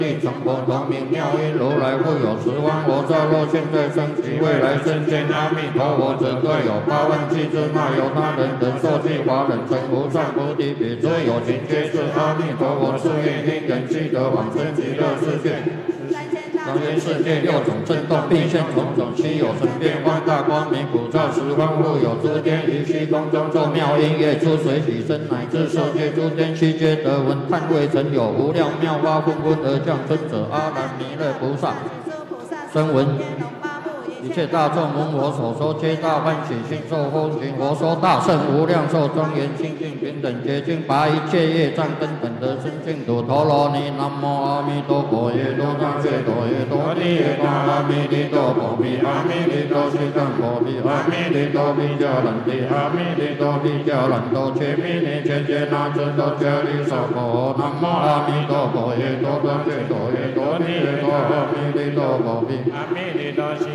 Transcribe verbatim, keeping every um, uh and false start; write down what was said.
地成佛光明妙音如来复有十方佛刹若现在生起未来生见阿弥陀佛者各有八万七之那由他人人受记华人成无上菩提彼之有情皆是阿弥陀佛誓愿因缘积得往生极乐世界。当今世界六种震动，并现种种稀有神变，放大光明普照十方，复有诸天于虚空中奏妙音乐，出水起身，乃至受界诸天悉皆得闻。叹未曾有无量妙法纷纷而降生者，阿难弥勒菩萨声闻。一切大众闻我所说，皆大欢喜心，受风行。我说大圣无量寿庄严清净平等洁净，拔一切业障根本得生净土。陀罗尼，南无阿弥陀佛，耶多那揭多耶多尼耶多阿弥利多婆毗，阿弥利多西藏婆毗，阿弥利多毗迦兰帝，阿弥利多毗迦兰多切弥尼切切那遮多迦利娑婆。南无阿弥陀佛，耶多那揭多耶多尼耶多阿弥利多婆毗，阿弥利多西